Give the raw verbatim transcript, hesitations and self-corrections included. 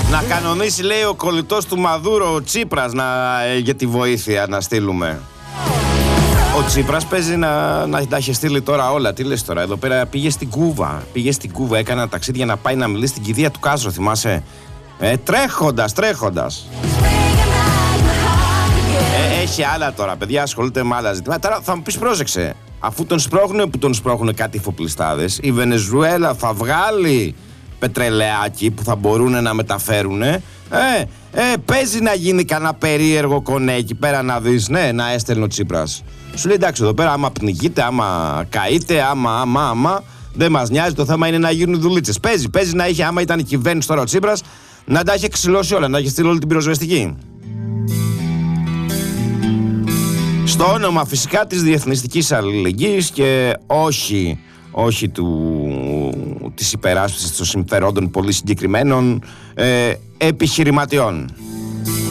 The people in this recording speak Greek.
Να κανονίσει, λέει, ο κολλητός του Μαδούρο, ο Τσίπρας, να, για τη βοήθεια να στείλουμε. Ο Τσίπρας παίζει να, να τα έχει στείλει τώρα όλα. Τι λες τώρα, εδώ πέρα πήγε στην Κούβα. Πήγε στην Κούβα, έκανε ένα ταξίδι για να πάει να μιλήσει στην κηδεία του Κάστρο, θυμάσαι. Ε, τρέχοντας, τρέχοντας. Ε, έχει άλλα τώρα, παιδιά, ασχολείται με άλλα ζητήματα. Τώρα θα μου πεις, πρόσεξε. Αφού τον σπρώχνουν, που τον σπρώχνουν κάτι υφοπλιστάδες, η Βενεζουέλα θα βγάλει πετρελαιάκι που θα μπορούν να μεταφέρουν. Ε, ε, παίζει να γίνει κανένα περίεργο κονέ εκεί πέρα να δεις, ναι, να έστελνε ο Τσίπρας. Σου λέει, εντάξει, εδώ πέρα άμα πνιγείτε, άμα καείτε, άμα, άμα, άμα, δεν μας νοιάζει, το θέμα είναι να γίνουν δουλίτσες. Παίζει, παίζει να είχε, άμα ήταν η κυβέρνηση τώρα ο Τσίπρας, να τα είχε ξυλώσει όλα, να είχε στείλει όλη την πυροσβεστική. Στο όνομα φυσικά της διεθνιστικής αλληλεγγύης και όχι, όχι του, της υπεράσπισης των συμφερόντων πολύ συγκεκριμένων ε, επιχειρηματιών.